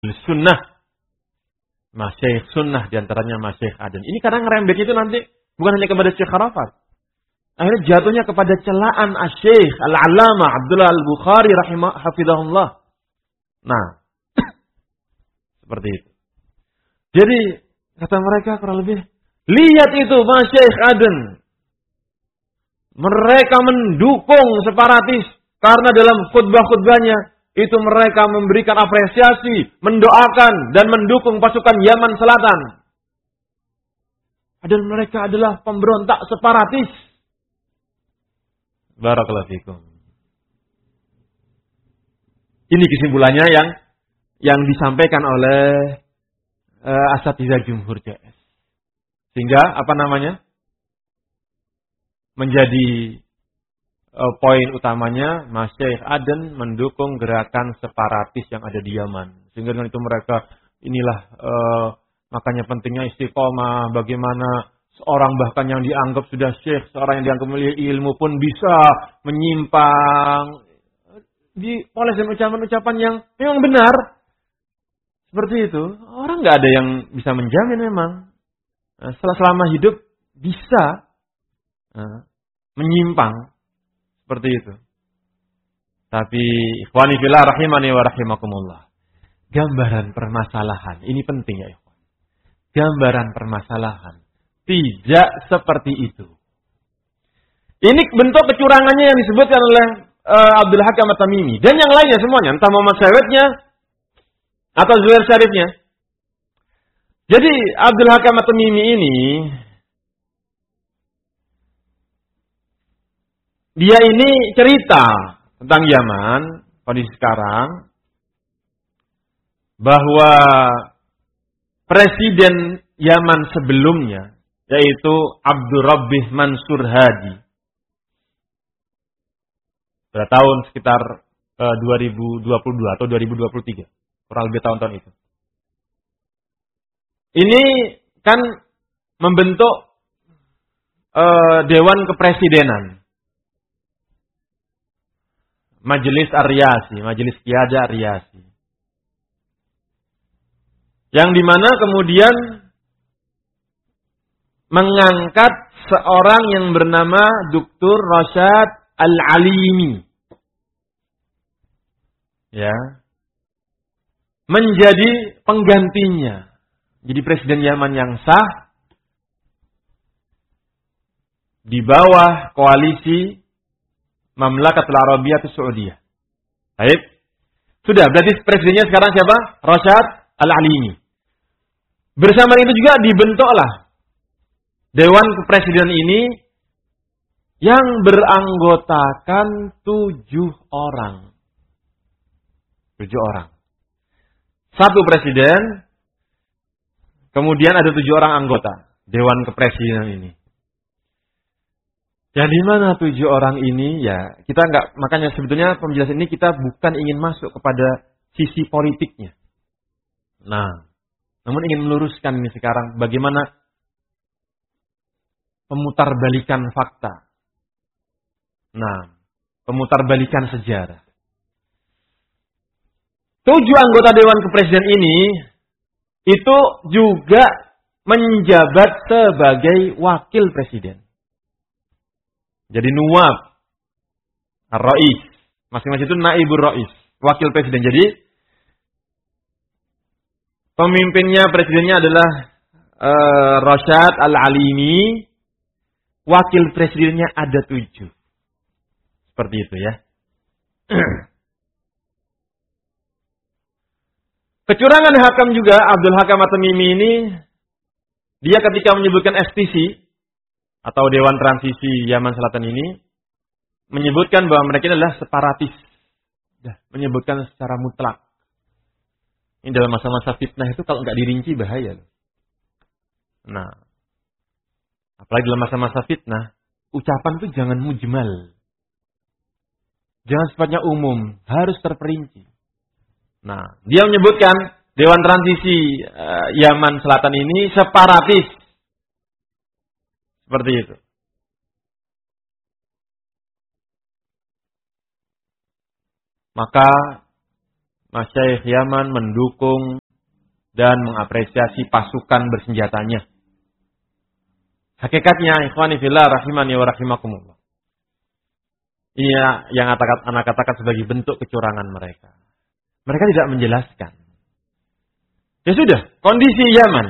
sunnah, Masyaikh sunnah diantaranya Masyaikh Aden. Ini kadang ngerembet itu nanti bukan hanya kepada Syekh Arafat. Akhirnya jatuhnya kepada celaan Asy-Syaikh Al-Allamah Abdullah Al-Bukhari hafizahullah. Nah, seperti itu. Jadi kata mereka kurang lebih, lihat itu Masyaikh Aden. Mereka mendukung separatis karena dalam khutbah-khutbahnya itu mereka memberikan apresiasi, mendoakan dan mendukung pasukan Yaman Selatan. Padahal mereka adalah pemberontak separatis. Barakallahu fikum. Ini kesimpulannya yang disampaikan oleh Asatidza Jumhur CS. Sehingga apa namanya? Menjadi poin utamanya Masyaikh Aden mendukung gerakan separatis yang ada di Yaman. Sehingga dengan itu mereka inilah makanya pentingnya istiqomah, bagaimana seorang bahkan yang dianggap sudah syekh, seorang yang dianggap memiliki ilmu pun bisa menyimpang dipoles dengan ucapan-ucapan yang memang benar. Seperti itu. Orang nggak ada yang bisa menjamin memang. Selama hidup bisa menyimpang. Seperti itu. Tapi ikhwani fillah rahimani wa rahimakumullah. Gambaran permasalahan. Ini penting ya ikhwan. Gambaran permasalahan. Tidak seperti itu. Ini bentuk kecurangannya yang disebutkan oleh Abdul Hakam At-Tamimi. Dan yang lainnya semuanya. Entah Muhammad Syaweitnya atau Zuhair Syarifnya. Jadi Abdul Hakam At-Tamimi ini dia ini cerita tentang Yaman, kondisi sekarang, bahwa presiden Yaman sebelumnya, yaitu Abdul Rabbih Mansur Hadi, pada tahun sekitar 2022 atau 2023, kurang lebih tahun-tahun itu. Ini kan membentuk Dewan Kepresidenan. Majelis Ar-Riyasi, Majelis Qiyada Ar-Riyasi. Yang dimana kemudian mengangkat seorang yang bernama Dr. Rasyad Al-Alimi. Ya. Menjadi penggantinya. Jadi presiden Yaman yang sah di bawah koalisi Mamlakatul Arabiyyah Saudiyah. Baik. Sudah, berarti presidennya sekarang siapa? Rasyad Al-Alimi. Bersama itu juga dibentuklah Dewan Kepresidenan ini yang beranggotakan 7 orang. 7 orang. Satu presiden, kemudian ada 7 orang anggota Dewan Kepresidenan ini. Yang di mana 7 orang ini, ya kita nggak, makanya sebetulnya penjelasan ini kita bukan ingin masuk kepada sisi politiknya. Nah, namun ingin meluruskan ini sekarang bagaimana pemutarbalikan fakta. Nah, pemutarbalikan sejarah. 7 anggota Dewan Kepresiden ini itu juga menjabat sebagai wakil presiden. Jadi nuwab ar-rais, masing-masing itu naibur rais, wakil presiden. Jadi pemimpinnya, presidennya adalah Rasyad Al-Alimi, wakil presidennya ada 7. Seperti itu ya. Kecurangan Hakam juga, Abdul Hakam At-Tamimi ini, dia ketika menyebutkan STC, atau Dewan Transisi Yaman Selatan ini, menyebutkan bahwa mereka adalah separatis. Menyebutkan secara mutlak. Ini dalam masa-masa fitnah itu kalau nggak dirinci bahaya. Nah, apalagi dalam masa-masa fitnah, ucapan itu jangan mujmal. Jangan sifatnya umum, harus terperinci. Nah, dia menyebutkan Dewan Transisi Yaman Selatan ini separatis. Seperti itu. Maka Masyaikh Yaman mendukung dan mengapresiasi pasukan bersenjatanya. Hakikatnya, ikhwani fillah rahimani wa rahimakumullah. Iya yang anak katakan sebagai bentuk kecurangan mereka. Mereka tidak menjelaskan. Ya sudah, kondisi Yaman.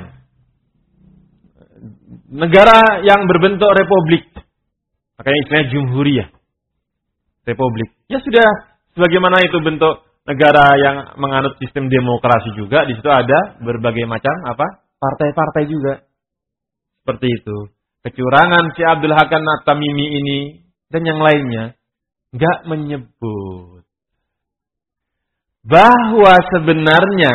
Negara yang berbentuk republik. Makanya istilahnya jumhuriyah. Republik. Ya sudah, sebagaimana itu bentuk negara yang menganut sistem demokrasi juga. Di situ ada berbagai macam partai-partai juga. Seperti itu. Kecurangan si Abdul Hakam At-Tamimi ini dan yang lainnya nggak menyebut bahwa sebenarnya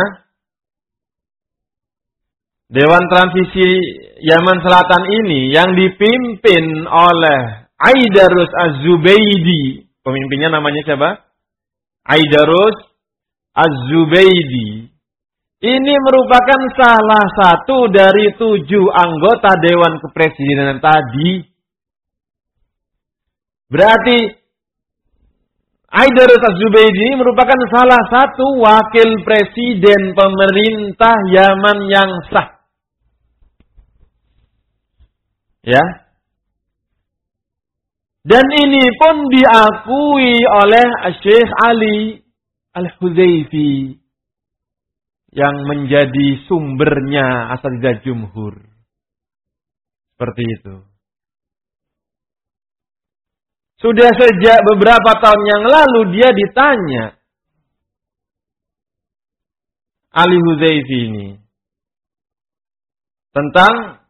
Dewan Transisi Yaman Selatan ini yang dipimpin oleh Aidarus Az-Zubaydi. Pemimpinnya namanya siapa? Aidarus Az-Zubaydi. Ini merupakan salah satu dari 7 anggota Dewan Kepresidenan tadi. Berarti Aidarus Az-Zubaydi merupakan salah satu wakil presiden pemerintah Yaman yang sah. Ya. Dan ini pun diakui oleh Syekh Ali Al-Hudzaifi yang menjadi sumbernya Asatidzah Jumhur. Seperti itu. Sudah sejak beberapa tahun yang lalu dia ditanya Ali Hudzaifi ini tentang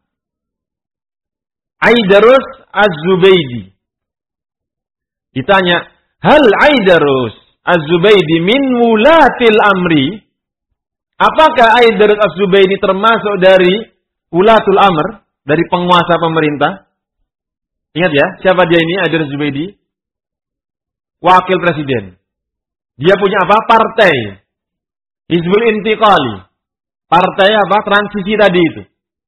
Aidarus Az-Zubaydi. Ditanya, hal Aidarus Az-Zubaydi min wulatil amri? Apakah Aidarus Az-Zubaydi termasuk dari wulatul amr, dari penguasa pemerintah? Ingat ya, siapa dia ini Aidarus Az-Zubaydi? Wakil presiden. Dia punya apa? Partai. Hizbul Intiqali. Partai apa? Transisi tadi itu.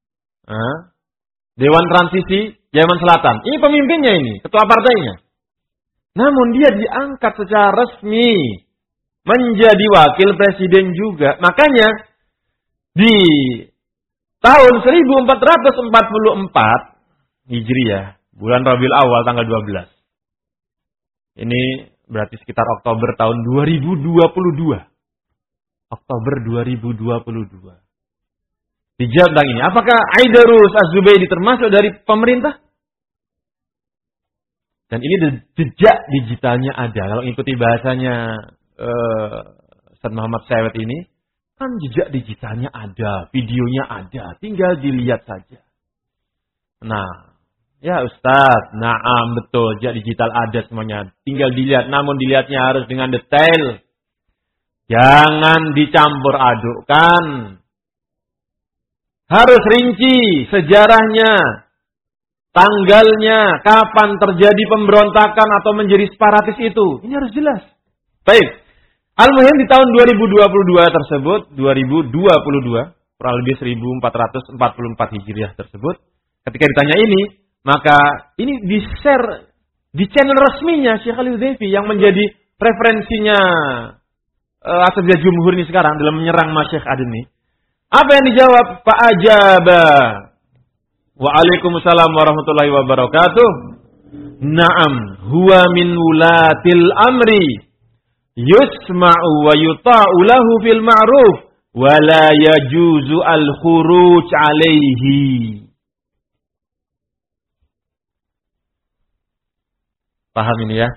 Dewan Transisi Yaman Selatan. Ini pemimpinnya ini, ketua partainya. Namun dia diangkat secara resmi menjadi wakil presiden juga. Makanya di tahun 1444 Hijriah, bulan Rabiul Awal tanggal 12. Ini berarti sekitar Oktober tahun 2022. Oktober 2022. Dijawab tentang ini. Apakah Aidarus Az-Zubaydi termasuk dari pemerintah? Dan ini jejak digitalnya ada. Kalau ikuti bahasanya Ustaz Muhammad Sawet ini, kan jejak digitalnya ada, videonya ada, tinggal dilihat saja. Nah, ya Ustaz, naam betul, jejak digital ada semuanya, tinggal dilihat. Namun dilihatnya harus dengan detail. Jangan dicampur adukkan. Harus rinci sejarahnya, tanggalnya, kapan terjadi pemberontakan atau menjadi separatis itu. Ini harus jelas. Baik. Al-Muhim di tahun 2022 tersebut, 2022, kurang lebih 1444 Hijriah tersebut, ketika ditanya ini, maka ini di-share di channel resminya Syekh Ali Hudzaifi yang menjadi referensinya Asatidzah Jumhur ini sekarang dalam menyerang Masyaikh Adni. Apa yang dijawab? Pak Ajaba. Waalaikumsalam warahmatullahi wabarakatuh. Naam, huwa min wulatil amri. Yusma'u wa yuta'u lahu fil ma'ruf. Wa la yajuzu al-khuruj alaihi. Paham ini ya?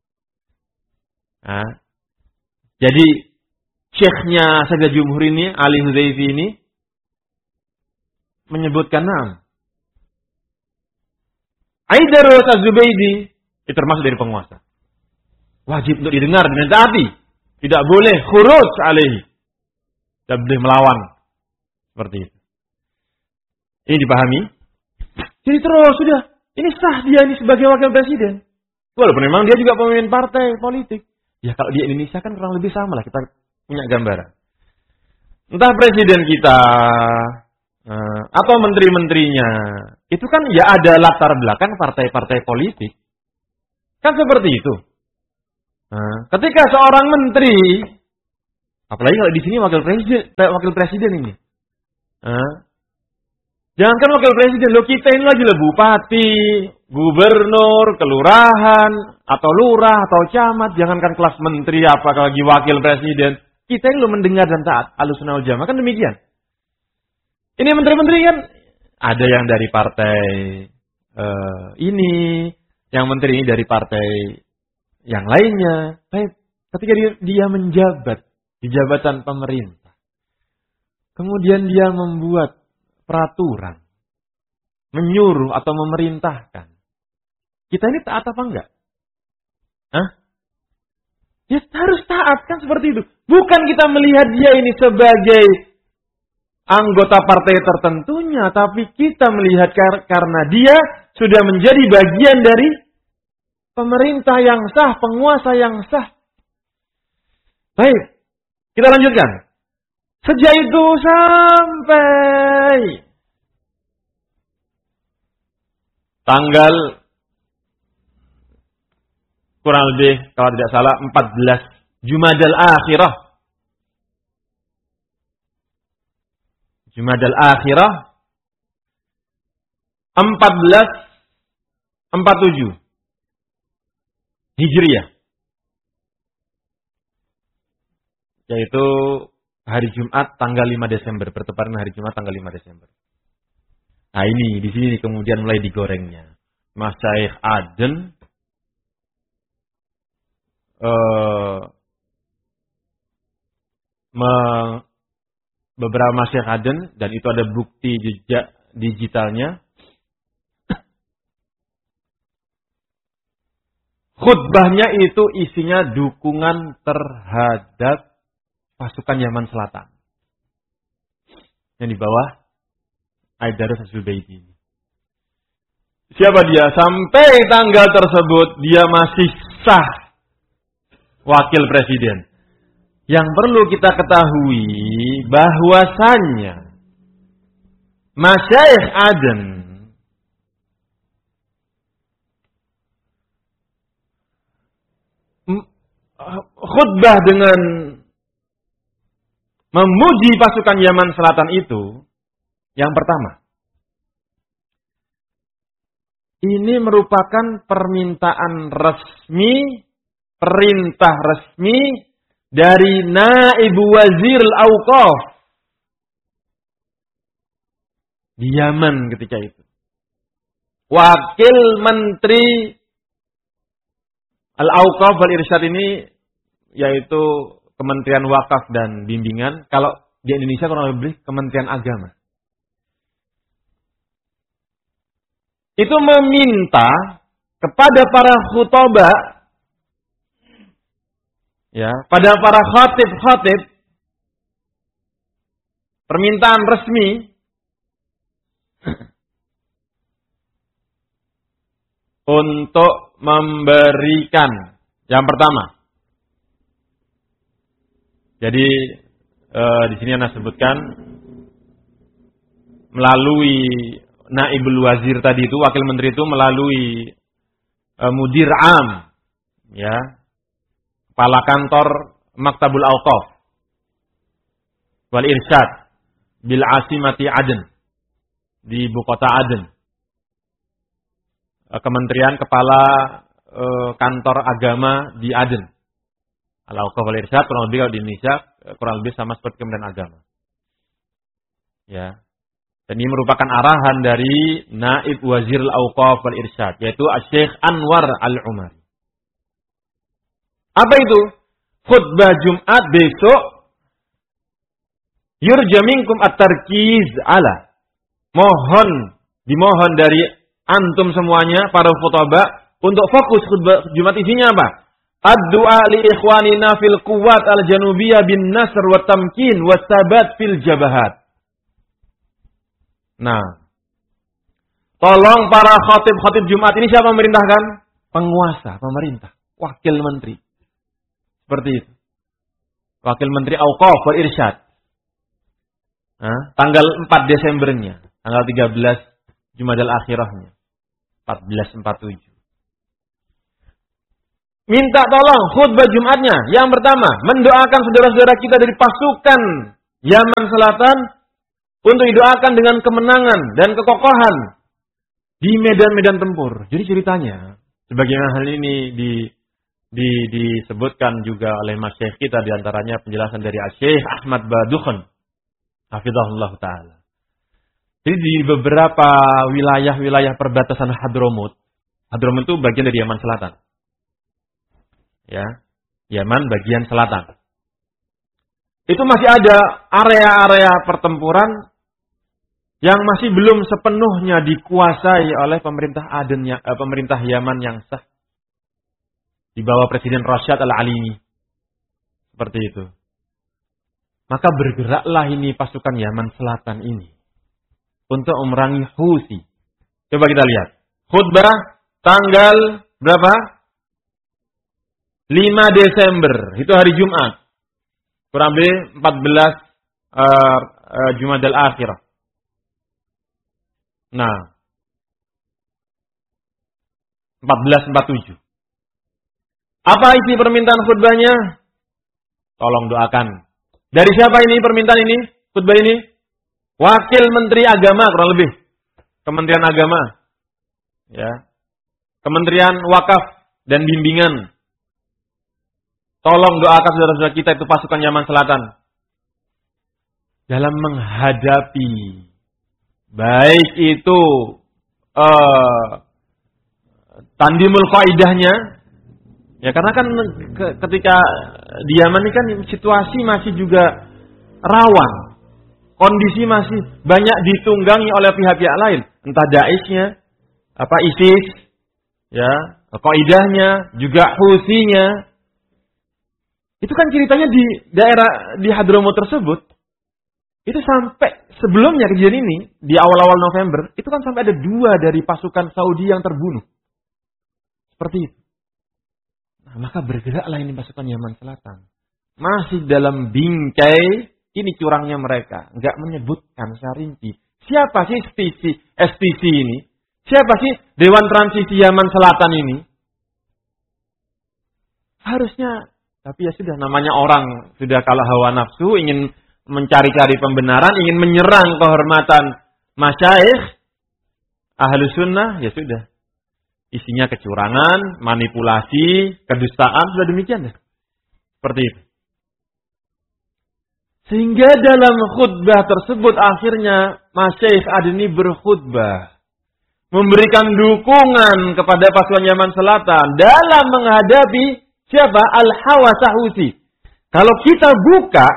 Jadi Syekhnya Asatidzah Jumhur ini, Ali Hudzaifi ini, menyebutkan Aidarus Az-Zubaydi itu termasuk dari penguasa. Wajib untuk didengar dan ditaati. Tidak boleh khuruj alaihi. Tidak boleh melawan. Seperti itu. Ini dipahami. Jadi terus sudah. Ini sah dia ini sebagai wakil presiden. Walaupun memang dia juga pemimpin partai politik. Ya kalau di Indonesia kan kurang lebih sama lah. Kita punya gambaran. Entah presiden kita atau menteri-menterinya, itu kan ya ada latar belakang partai-partai politik. Kan seperti itu. Ketika seorang menteri Apalagi kalau di sini wakil presiden ini. Jangankan wakil presiden, lo kita ini lagi lah bupati, gubernur, kelurahan, atau lurah, atau camat. Jangankan kelas menteri, apalagi wakil presiden. Kita ini lo mendengar dan taat. Ahlussunnah wal Jamaah kan demikian. Ini menteri-menteri kan ada yang dari partai ini, yang menteri ini dari partai yang lainnya. Baik, ketika dia menjabat di jabatan pemerintah, kemudian dia membuat peraturan, menyuruh atau memerintahkan, kita ini taat apa enggak? Ya harus taat kan seperti itu. Bukan kita melihat dia ini sebagai anggota partai tertentunya, tapi kita melihat karena dia sudah menjadi bagian dari pemerintah yang sah, penguasa yang sah. Baik, kita lanjutkan. Sejak itu sampai tanggal kurang lebih kalau tidak salah 14 Jumadal Akhirah. Jumadal Akhirah 1447 Hijriah. Yaitu hari Jumat tanggal 5 Desember, bertepatan hari Jumat tanggal 5 Desember. Nah ini, di sini kemudian mulai digorengnya. Masyaikh Aden beberapa Masyaikh Aden, dan itu ada bukti jejak digitalnya. Khutbahnya itu isinya dukungan terhadap pasukan Yaman Selatan yang di bawah Aidarus Az-Zubaydi. Siapa dia? Sampai tanggal tersebut dia masih sah wakil presiden. Yang perlu kita ketahui bahwasannya Masyaikh Aden khutbah dengan memuji pasukan Yaman Selatan itu, yang pertama, ini merupakan permintaan resmi, perintah resmi dari Naib Wazir Al-Awqaf di Yaman ketika itu. Wakil Menteri Al-Awqaf wal-Irsyad ini, yaitu Kementerian Wakaf dan Bimbingan. Kalau di Indonesia kurang lebih Kementerian Agama. Itu meminta kepada para khutbah, ya, pada para khatib, permintaan resmi untuk memberikan yang pertama. Jadi di sini Anda sebutkan melalui Naibul Wazir tadi itu, wakil menteri itu melalui Mudir Am, ya, kepala kantor Maktabul Awqaf wal Irsyad bil Asimati Aden, di ibu kota Aden. Kementerian kepala kantor agama di Aden. Al-Awqaf wal Irsyad kurang lebih kalau di Indonesia kurang lebih sama seperti Kementerian Agama. Ya. Dan ini merupakan arahan dari Naib Wazir Al-Awqaf wal Irsyad, yaitu Syekh Anwar Al-Umari. Apa itu? Khutbah Jumat besok, yurja minkum at-tarkiz ala. Dimohon dari antum semuanya, para khutbah, untuk fokus khutbah Jumat isinya apa? Ad-du'a li ikhwanina fil quwwat al-janubiyah bin nasr wa tamkin wa sabat fil jabahat. Nah, tolong para khatib Jumat ini siapa memerintahkan? Penguasa, pemerintah, wakil menteri. Seperti itu. Wakil Menteri Awqaf wal Irsyad. Tanggal 4 Desembernya, tanggal 13 Jumadal Akhirahnya. 1447. minta tolong khutbah Jumatnya. Yang pertama, mendoakan saudara-saudara kita dari pasukan Yaman Selatan untuk didoakan dengan kemenangan dan kekokohan di medan-medan tempur. Jadi ceritanya, sebagaimana hal ini disebutkan juga oleh Mas Syekh kita, diantaranya penjelasan dari Syekh Ahmad Badukhan, hafizahullah ta'ala. Jadi di beberapa wilayah-wilayah perbatasan Hadramut itu bagian dari Yaman Selatan. Ya, Yaman bagian selatan. Itu masih ada area-area pertempuran yang masih belum sepenuhnya dikuasai oleh pemerintah pemerintah Yaman yang sah di bawah Presiden Rashad Al-Alimi. Seperti itu. Maka bergeraklah ini pasukan Yaman Selatan ini untuk memerangi Houthi. Coba kita lihat. Khutbah tanggal berapa? 5 Desember. Itu hari Jumat. Kurang lebih 14 Jumadal Akhirah. Nah, 1447. Apa isi permintaan khutbahnya? Tolong doakan. Dari siapa ini permintaan ini? Khutbah ini? Wakil Menteri Agama kurang lebih. Kementerian Agama. Ya. Kementerian Wakaf dan Bimbingan. Tolong doakan saudara-saudara kita itu pasukan Yaman Selatan. Dalam menghadapi baik itu tandimul qaidahnya. Ya karena kan ketika di Yaman ini kan situasi masih juga rawan. Kondisi masih banyak ditunggangi oleh pihak-pihak lain. Entah Daeshnya, ISIS, ya, qaidahnya, juga Houthi-nya. Itu kan ceritanya di daerah di Hadramut tersebut. Itu sampai sebelumnya kejadian ini, di awal-awal November, itu kan sampai ada 2 dari pasukan Saudi yang terbunuh. Seperti itu. Nah, maka bergeraklah ini pasukan Yaman Selatan. Masih dalam bingkai, ini curangnya mereka. Enggak menyebutkan secara rinci. Siapa sih STC ini? Siapa sih Dewan Transisi Yaman Selatan ini? Harusnya, tapi ya sudah, namanya orang sudah kalah hawa nafsu, ingin mencari-cari pembenaran, ingin menyerang kehormatan masyayikh ahlu sunnah, ya sudah. Isinya kecurangan, manipulasi, kedustaan, sudah demikian ya. Seperti itu. Sehingga dalam khutbah tersebut akhirnya Masyaikh Adni berkhutbah. Memberikan dukungan kepada pasukan Yaman Selatan dalam menghadapi siapa? Al-Hawasa Houthi. Kalau kita buka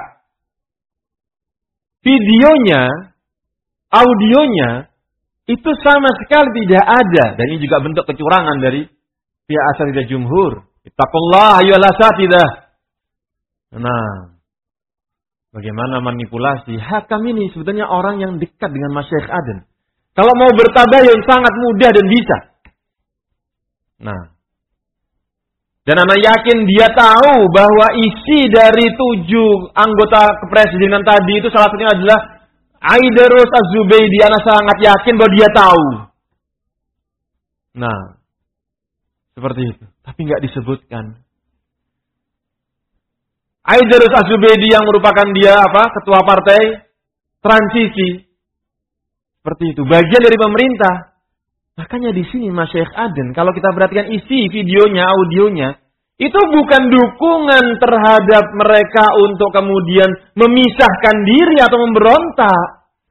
videonya, audionya, itu sama sekali tidak ada. Dan ini juga bentuk kecurangan dari pihak asatidzah jumhur. Ittaqullah ayyuhal asatidzah. Nah, bagaimana manipulasi? Hakam ini sebetulnya orang yang dekat dengan Masyaikh Aden. Kalau mau bertabayun sangat mudah dan bisa. Nah, dan anak yakin dia tahu bahwa isi dari 7 anggota kepresidenan tadi itu salah satunya adalah Aidarus Az-Zubaydi. Anak sangat yakin bahwa dia tahu. Nah, seperti itu. Tapi nggak disebutkan. Aidarus Az-Zubaydi yang merupakan dia ketua partai transisi. Seperti itu. Bagian dari pemerintah. Makanya di sini Masyaikh Aden, kalau kita perhatikan isi videonya, audionya, itu bukan dukungan terhadap mereka untuk kemudian memisahkan diri atau memberontak.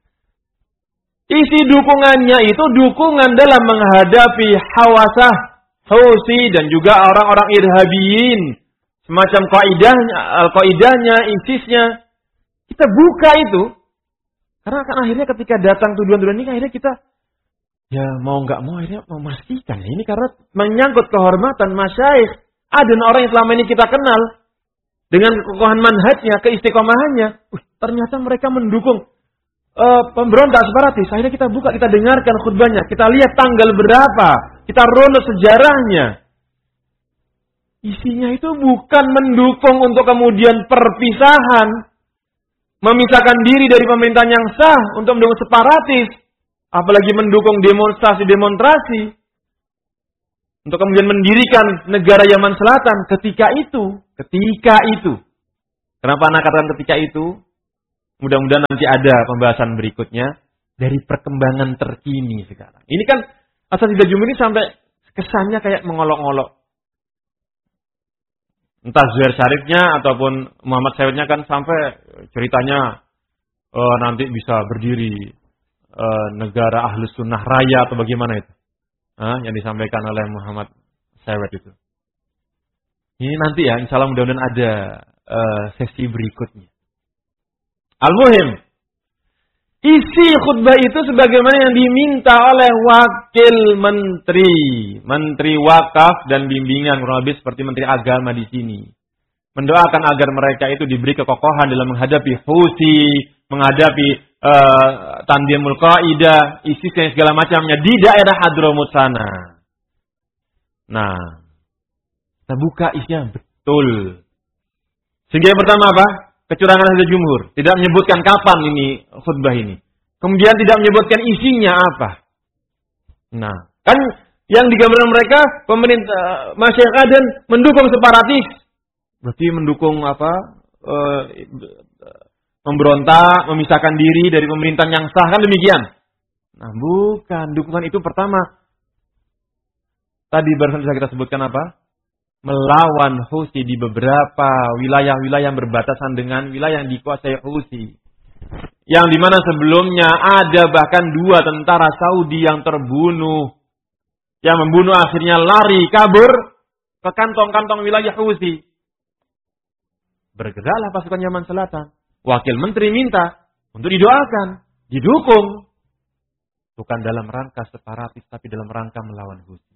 Isi dukungannya itu dukungan dalam menghadapi Hawasah, Houthi, dan juga orang-orang irhabiyin. Semacam Al-Qaidahnya, ISIS-nya. Kita buka itu. Karena kan akhirnya ketika datang tuduhan-tuduhan ini, akhirnya kita ya mau nggak mau akhirnya memastikan. Ini karena menyangkut kehormatan Masyaikh Aden, orang yang selama ini kita kenal. Dengan kekokohan manhajnya, keistiqomahannya. Ternyata mereka mendukung pemberontak separatis. Akhirnya kita buka, kita dengarkan khutbahnya. Kita lihat tanggal berapa. Kita runut sejarahnya. Isinya itu bukan mendukung untuk kemudian perpisahan. Memisahkan diri dari pemerintahan yang sah untuk mendukung separatis. Apalagi mendukung demonstrasi-demonstrasi. untuk kemudian mendirikan negara Yaman Selatan ketika itu. Kenapa anak katakan ketika itu? Mudah-mudahan nanti ada pembahasan berikutnya dari perkembangan terkini sekarang. Ini kan Asatidzah Jumhur ini sampai kesannya kayak mengolok-olok. Entah Zuhair Syarifnya ataupun Muhammad Sayyidnya kan sampai ceritanya nanti bisa berdiri negara Ahlus Sunnah Raya atau bagaimana itu. Yang disampaikan oleh Muhammad Sayyid itu. Ini nanti ya, insya Allah mudah-mudahan ada sesi berikutnya. Al-Muhim, isi khutbah itu sebagaimana yang diminta oleh wakil menteri wakaf dan bimbingan, kurang lebih seperti menteri agama di sini. Mendoakan agar mereka itu diberi kekokohan dalam menghadapi Houthi, menghadapi Tanzimul Qaeda, ISIS dan segala macamnya di daerah Hadramut sana. Nah, kita buka isinya betul. Sehingga yang pertama apa? Kecurangan Asatidzah Jumhur. Tidak menyebutkan kapan ini khutbah ini. Kemudian tidak menyebutkan isinya apa. Nah, kan yang digambarkan mereka pemerintah Masyayikh Aden mendukung separatis. Berarti mendukung apa? Memberontak, memisahkan diri dari pemerintahan yang sah, kan demikian. Nah, bukan. Dukungan itu pertama. Tadi barusan bisa kita sebutkan apa? Melawan Houthi di beberapa wilayah-wilayah yang berbatasan dengan wilayah yang dikuasai Houthi. Yang dimana sebelumnya ada bahkan 2 tentara Saudi yang terbunuh. Yang membunuh akhirnya lari, kabur ke kantong-kantong wilayah Houthi. Bergeraklah pasukan Yaman Selatan. Wakil menteri minta untuk didoakan, didukung. Bukan dalam rangka separatis, tapi dalam rangka melawan Houthi.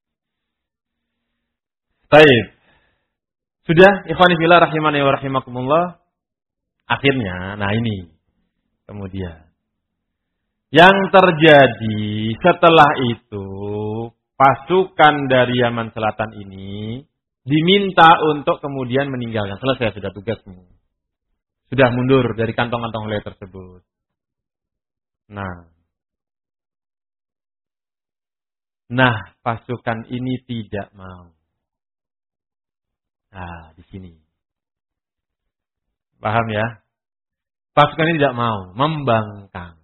Baik. Sudah, ikhwani fillah rahimani wa rahimakumullah. Akhirnya, nah ini. Kemudian. Yang terjadi setelah itu, pasukan dari Yaman Selatan ini diminta untuk kemudian meninggalkan. Selesai sudah tugasmu. Sudah mundur dari kantong-kantong wilayah tersebut. Nah, pasukan ini tidak mau. Nah, di sini. Paham ya? Pasukan ini tidak mau, membangkang.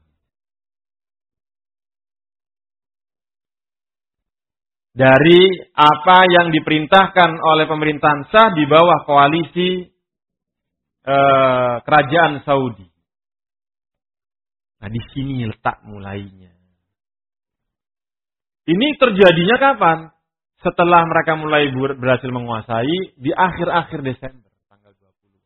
Dari apa yang diperintahkan oleh pemerintahan sah di bawah koalisi kerajaan Saudi. Nah, di sini letak mulainya. Ini terjadinya kapan? Setelah mereka mulai berhasil menguasai di akhir-akhir Desember, tanggal 20.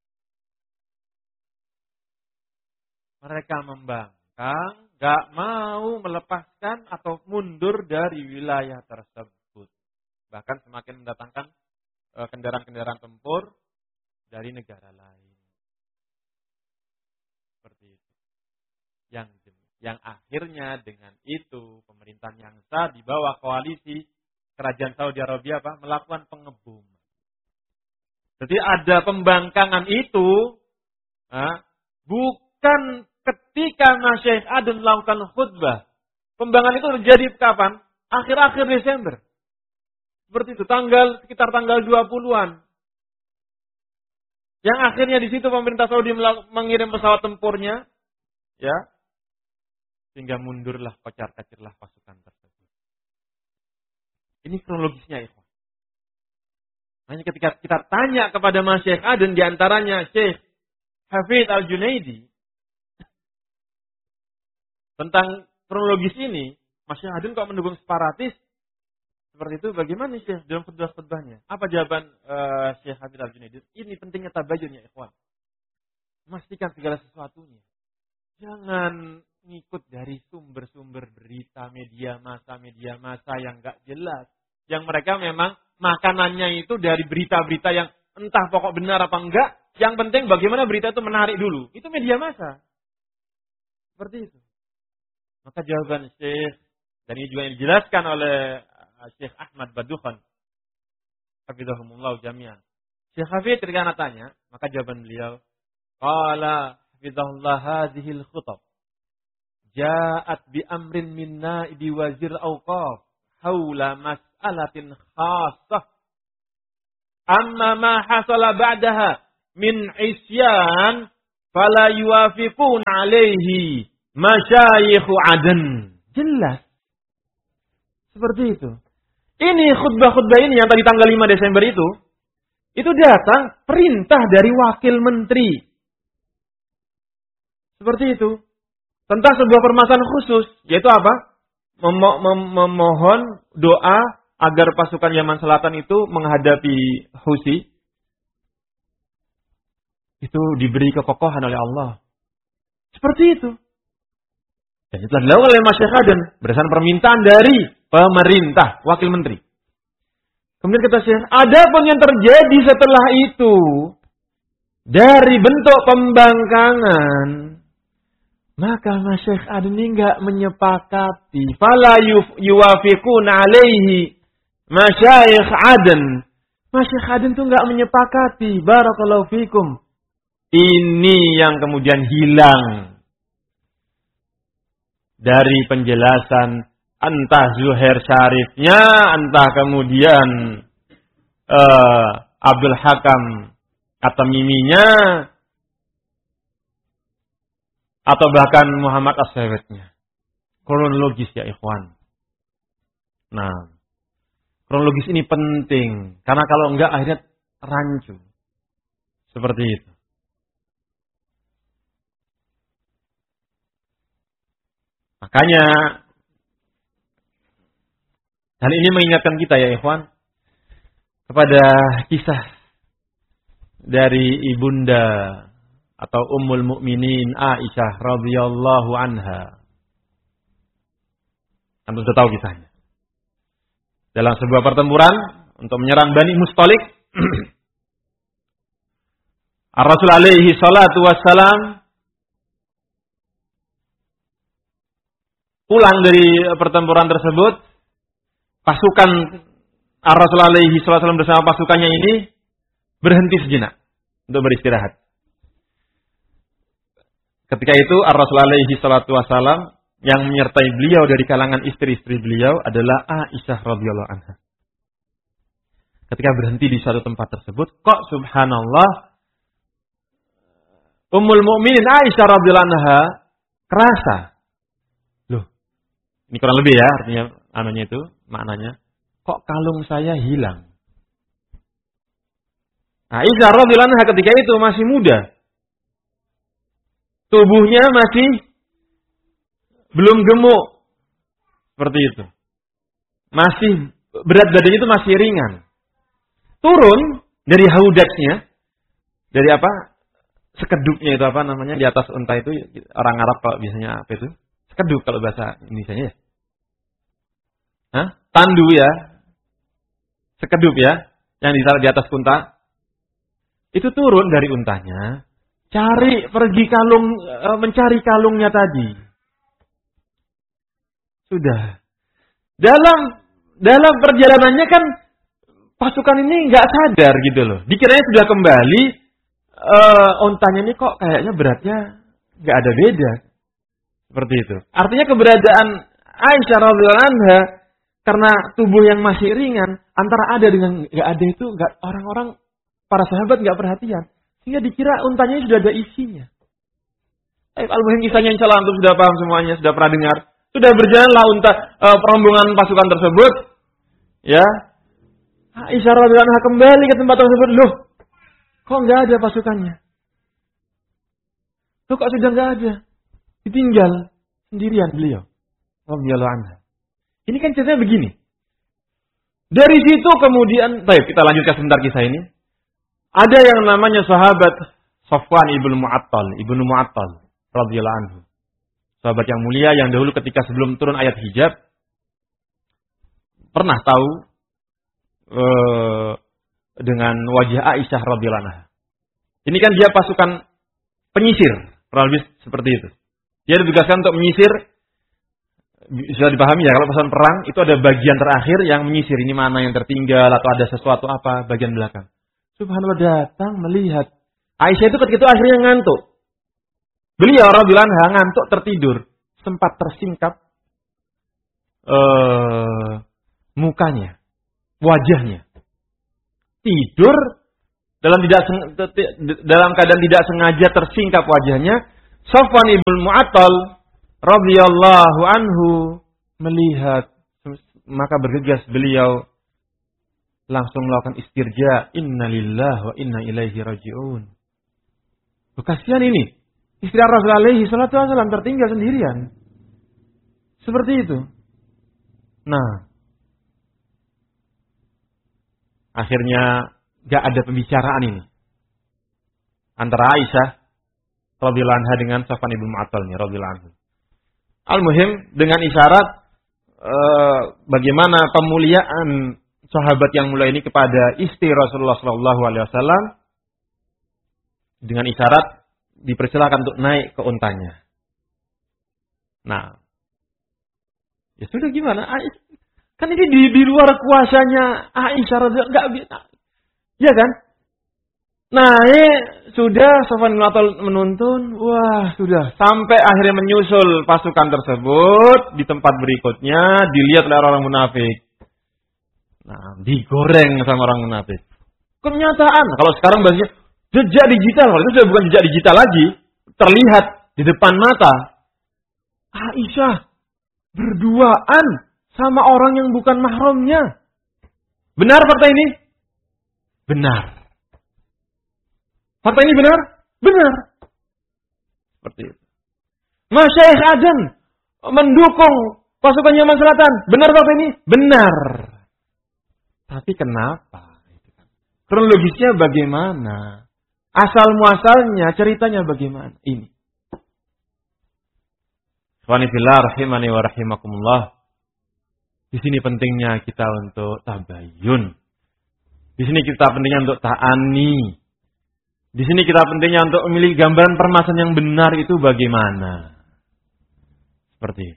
Mereka membangkang, gak mau melepaskan atau mundur dari wilayah tersebut. Bahkan semakin mendatangkan kendaraan-kendaraan tempur dari negara lain. Seperti itu. Yang akhirnya dengan itu pemerintahan yang sah di bawah koalisi kerajaan Saudi Arabia melakukan pengeboman. Jadi ada pembangkangan itu bukan ketika Masyayikh Aden melakukan khutbah. Pembangkangan itu terjadi kapan? Akhir-akhir Desember. Seperti itu, sekitar tanggal 20-an. Yang akhirnya di situ pemerintah Saudi mengirim pesawat tempurnya, ya, sehingga mundurlah, kocar-kacirlah pasukan tersebut. Ini kronologisnya, ikhwan. Makanya ketika kita tanya kepada Masyayikh Aden, diantaranya Syekh Hafidz Al-Junaidi, tentang kronologis ini, Masyayikh Aden kok mendukung separatis? Seperti itu, bagaimana Syekh dalam khutbah-khutbahnya? Apa jawaban Syekh Hafidz Al-Junaidi? Ini pentingnya tabayun ya, ikhwan. Memastikan segala sesuatunya. Jangan ngikut dari sumber-sumber berita, media massa yang gak jelas. Yang mereka memang makanannya itu dari berita-berita yang entah pokok benar apa enggak. Yang penting bagaimana berita itu menarik dulu. Itu media massa. Seperti itu. Maka jawaban Syekh, dan ini juga yang dijelaskan oleh Syekh Ahmad Badukhan, hafizahumullah jami'an. Syekh Hafidz ketika anak tanya, maka jawaban beliau, qala hafizahullah hadhil khutab ja'at bi amrin min na'ibi wazir awqaf haula mas'alatin khassah. Amma ma hasala ba'daha min isyan fala yuwafiqun alaihi masyayikh Aden. Jelas. Seperti itu. Ini khutbah-khutbah ini yang tadi tanggal 5 Desember itu datang perintah dari wakil menteri. Seperti itu. Tentang sebuah permasalahan khusus. Yaitu apa? Memohon doa agar pasukan Yaman Selatan itu menghadapi Houthi. Itu diberi kekokohan oleh Allah. Seperti itu. Dan itu telah dilakukan oleh Masyayikh Aden berdasarkan permintaan dari pemerintah, wakil menteri. Kemudian kata Syekh, adapun yang terjadi setelah itu dari bentuk pembangkangan, maka Masyayikh Aden ini enggak menyepakati. Fala yuwafiquna alaihi Masyayikh Aden. Masyayikh Aden itu enggak menyepakati. Barakallahu fikum. Ini yang kemudian hilang dari penjelasan entah Zuhair Syarifnya, entah kemudian Abdul Hakam At-Tamiminya, atau bahkan Muhammad As-Sawetnya. Kronologis ya ikhwan. Nah, kronologis ini penting. Karena kalau enggak akhirnya rancu. Seperti itu. Makanya hal ini mengingatkan kita ya ikhwan kepada kisah dari ibunda atau Ummul Mukminin Aisyah radhiyallahu anha. Anda sudah tahu kisahnya. Dalam sebuah pertempuran untuk menyerang Bani Mustalik, Ar-Rasul alaihi salatu wassalam pulang dari pertempuran tersebut. Pasukan Ar-Rasul alaihi salatu wassalam bersama pasukannya ini berhenti sejenak untuk beristirahat. Ketika itu Ar-Rasul alaihi salatu wassalam yang menyertai beliau dari kalangan istri-istri beliau adalah Aisyah radhiyallahu anha. Ketika berhenti di suatu tempat tersebut, kok subhanallah Ummul Mukminin Aisyah radhiyallahu anha kerasa. Loh, ini kurang lebih ya artinya maknanya. Kok kalung saya hilang? Aisyah radhiyallahu anha ketika itu masih muda. Tubuhnya masih belum gemuk. Seperti itu. Masih berat badannya itu masih ringan. Turun dari haudajnya. Dari apa? Sekedupnya itu apa namanya? Di atas unta itu orang Arab kalau biasanya apa itu? Sekedup kalau bahasa Indonesianya ya. Hah? Tandu ya. Sekedup ya. Yang ditaruh di atas unta. Itu turun dari untanya. Mencari kalungnya tadi. Sudah. Dalam perjalanannya kan pasukan ini nggak sadar gitu loh. Dikiranya sudah kembali, ontanya ini kok kayaknya beratnya nggak ada beda. Seperti itu. Artinya keberadaan Aisyah radhiyallahu anha karena tubuh yang masih ringan antara ada dengan nggak ada itu nggak orang-orang para sahabat nggak perhatian sehingga dikira ontanya sudah ada isinya. Al-muhim kisahnya insyaallah antum sudah paham semuanya, sudah pernah dengar. Sudah berjalanlah rombongan pasukan tersebut. Ya. Aisyah radhiyallahu anha kembali ke tempat tersebut. Loh, kok nggak ada pasukannya? Loh, kok sudah nggak ada? Ditinggal sendirian beliau. Radhiyallahu anha. Ini kan ceritanya begini. Dari situ kemudian, baik kita lanjutkan sebentar kisah ini. Ada yang namanya sahabat Safwan ibnu Mu'attal radhiyallahu anhu. Sahabat yang mulia yang dahulu ketika sebelum turun ayat hijab pernah tahu dengan wajah Aisyah radhiyallahu anha. Ini kan dia pasukan penyisir, kurang lebih seperti itu. Dia ditugaskan untuk menyisir. Sudah dipahami ya, kalau pasukan perang itu ada bagian terakhir yang menyisir. Ini mana yang tertinggal atau ada sesuatu apa bagian belakang. Subhanallah datang melihat Aisyah itu ketika itu akhirnya ngantuk. Beliau radhiyallahu anha ngantuk tertidur, sempat tersingkap mukanya, wajahnya. Tidur dalam keadaan tidak sengaja tersingkap wajahnya. Safwan ibn Mu'attal radhiyallahu anhu melihat, maka bergegas beliau langsung melakukan istirja. Inna lillahi wa inna ilaihi raji'un. Kasihan ini. Istri Rasul alaihi salatu wasallam tertinggal sendirian. Seperti itu. Nah. Akhirnya gak ada pembicaraan ini. Antara Aisyah radhiyallahu anha dengan Safwan ibn Mu'attal radhiyallahu anhu. Al-muhim dengan isyarat bagaimana pemuliaan sahabat yang mulia ini kepada istri Rasulullah sallallahu alaihi wasallam, dengan isyarat dipersilakan untuk naik ke untanya. Nah, ya sudah gimana? Kan ini di luar kuasanya Aisyah radhiyallahu anha, enggak, ya kan? Naik sudah, Safwan bin Mu'attal menuntun, wah sudah sampai akhirnya menyusul pasukan tersebut di tempat berikutnya, dilihat oleh orang munafik. Nah, digoreng sama orang munafik. Kenyataan, kalau sekarang bahasanya jejak digital, kalau itu sudah bukan jejak digital lagi, terlihat di depan mata. Aisyah berduaan sama orang yang bukan mahramnya. Benar fakta ini? Benar. Fakta ini benar? Benar. Seperti itu. Masyaikh Aden mendukung pasukan Yaman Selatan. Benar fakta ini? Benar. Tapi kenapa? Kronologisnya bagaimana? Asal muasalnya, ceritanya bagaimana? Ini. Ikhwani fillah rahimani wa rahimakumullah. Di sini pentingnya kita untuk tabayyun. Di sini kita pentingnya untuk ta'ani. Di sini kita pentingnya untuk memiliki gambaran permasalahan yang benar itu bagaimana. Seperti itu.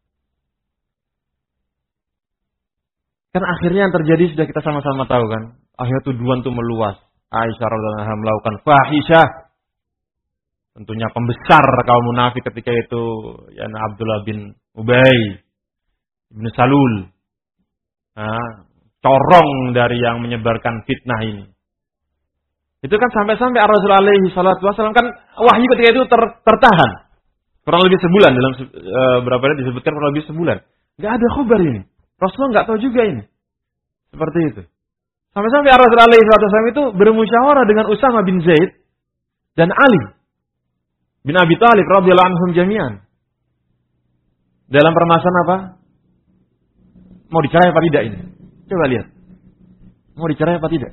Kan akhirnya yang terjadi sudah kita sama-sama tahu kan. Akhirnya tuduhan itu meluas. Aisyah radhiyallahu anha melakukan fahisyah. Tentunya pembesar kaum munafik ketika itu ya Abdullah bin Ubay bin Salul. Nah, corong dari yang menyebarkan fitnah ini. Itu kan sampai-sampai Rasul alaihi salatu wasallam kan wahyu ketika itu tertahan. Kurang lebih sebulan, dalam berapa hari disebutkan kurang lebih sebulan. Enggak ada khabar ini. Rasulullah enggak tahu juga ini. Seperti itu. Sampai-sampai Rasul alaihi salatu wasallam itu bermusyawarah dengan Usama bin Zaid dan Ali bin Abi Thalib radhiyallahu anhum jami'an. Dalam permasalahan apa? Mau dicerai apa tidak ini? Coba lihat. Mau dicerai apa tidak?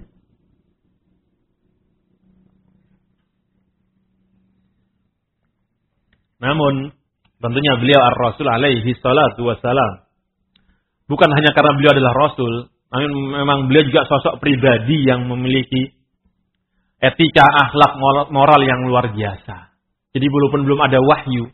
Namun, tentunya beliau ar-Rasul alaihi salatu wassalam. Bukan hanya karena beliau adalah Rasul, namun memang beliau juga sosok pribadi yang memiliki etika, akhlak, moral yang luar biasa. Jadi walaupun belum ada wahyu,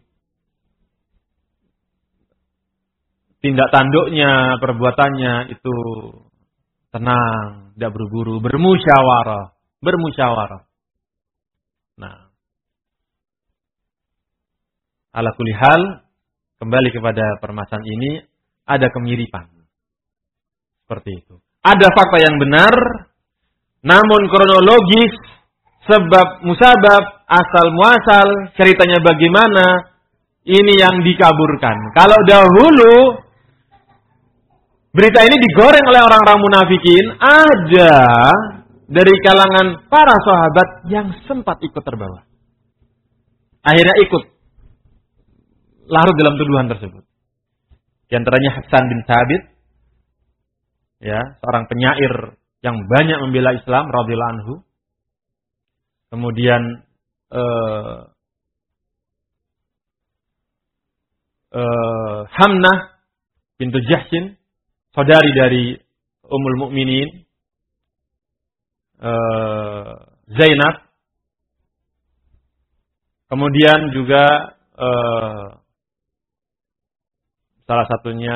tindak tanduknya, perbuatannya itu tenang, tidak buru-buru, bermusyawarah. Nah, ala kulli hal, kembali kepada permasalahan ini, ada kemiripan. Seperti itu. Ada fakta yang benar, namun kronologis, sebab musabab, asal muasal, ceritanya bagaimana, ini yang dikaburkan. Kalau dahulu, berita ini digoreng oleh orang-orang munafikin, ada dari kalangan para sahabat yang sempat ikut terbawa. Akhirnya ikut larut dalam tuduhan tersebut. Di antaranya Hasan bin Thabit, ya, seorang penyair yang banyak membela Islam radhiyallahu anhu. Kemudian Hamnah bintu Jahshin, saudari dari Ummul Mukminin Zainab. Kemudian juga salah satunya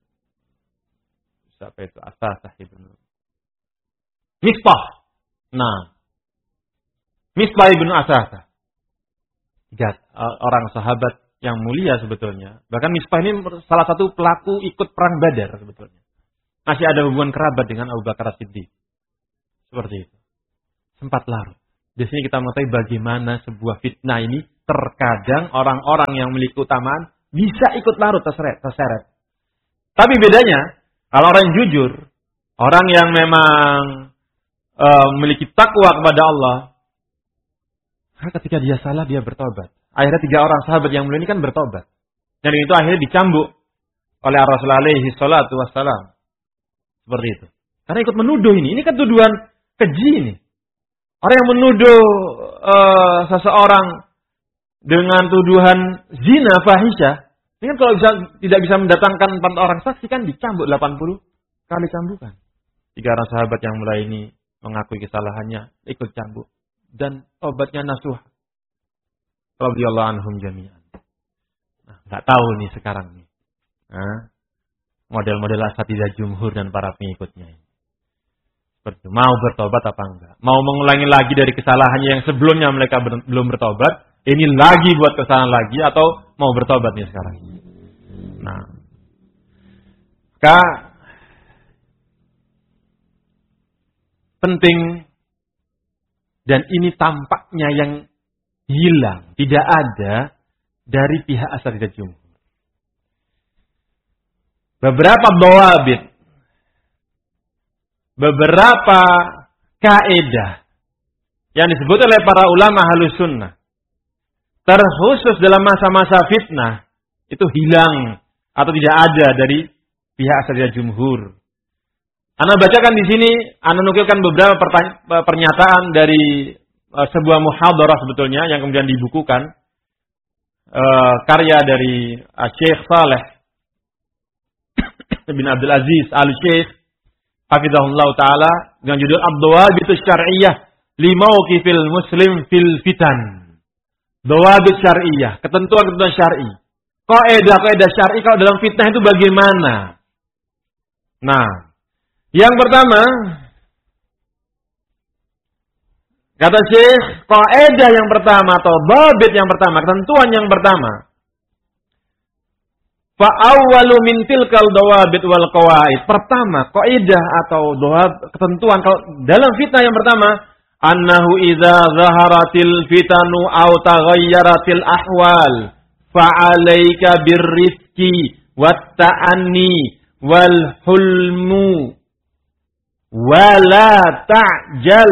siapa itu? Asasah ibnu Misbah. Nah, Misbah ibnu Asasah. Orang sahabat yang mulia sebetulnya. Bahkan Misbah ini salah satu pelaku ikut perang Badar sebetulnya. masih ada hubungan kerabat dengan Abu Bakar As-Siddiq. Seperti itu. Sempat larut. Di sini kita mengetahui bagaimana sebuah fitnah ini terkadang orang-orang yang memiliki keutamaan bisa ikut larut terseret. Tapi bedanya, kalau orang yang jujur, orang yang memang memiliki takwa kepada Allah, ketika dia salah dia bertobat. Akhirnya 3 orang sahabat yang mulia ini kan bertobat. Dan itu akhirnya dicambuk oleh Rasulullah alaihi salatu wassalam. Seperti itu. Karena ikut menuduh ini. Ini kan tuduhan keji ini. Orang yang menuduh seseorang dengan tuduhan zina, fahisyah. Ini kan kalau tidak bisa mendatangkan 4 orang saksi kan dicambuk 80 kali cambukan. 3 orang sahabat yang mulai ini mengakui kesalahannya, ikut cambuk. Dan obatnya nasuh. Radhiyallahu anhum jami'an. Nah, nggak tahu nih sekarang nih. Nah, model-model asatidzah jumhur dan para pengikutnya ini. Seperti itu. Mau bertobat apa enggak? Mau mengulangi lagi dari kesalahannya yang sebelumnya mereka belum bertobat? Ini lagi buat kesalahan lagi atau mau bertobat nih sekarang? Nah, penting dan ini tampaknya yang hilang, tidak ada dari pihak asatidzah jumhur. Beberapa dhawabit, beberapa kaidah yang disebut oleh para ulama Ahlus Sunnah, terkhusus dalam masa-masa fitnah, itu hilang atau tidak ada dari pihak asatidzah jumhur. Ana bacakan di sini, ana nukilkan beberapa pernyataan dari sebuah muhadarah sebetulnya yang kemudian dibukukan, karya dari Syekh Saleh bin Abdul Aziz Al-Syekh hafizahullah taala dengan judul Ad-Dawabit Syar'iyyah li Mauqifil Muslim fil Fitan. Dawabit syar'iyyah, ketentuan-ketentuan syar'i. Kaidah-kaidah syar'i kalau dalam fitnah itu bagaimana? Nah, yang pertama, kata Syekh, kaidah yang pertama atau dhabit yang pertama, ketentuan yang pertama. Fa awwalu min tilkal dawabit wal qawaid. Pertama, kaidah atau ketentuan kalau dalam fitnah yang pertama, annahu idza zaharatil fitanu aw taghayyaratil ahwal fa 'alaika birrizqi wat ta'anni wal hulmu wala ta'jal.